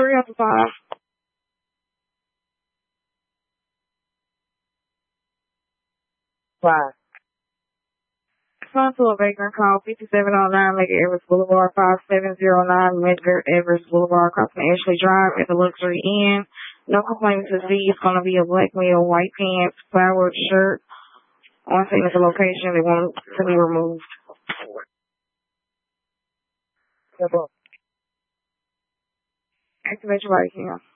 3 out of 5. Five. Respond to a vagrant call 5709 Lake Everest Boulevard 5709 Medgar Everest Boulevard crossing Ashley Drive at the Luxury Inn. No complaints to see. It's going to be a black male, white pants, flowered shirt. On scene at the location. They want to be removed. Activate your body cam.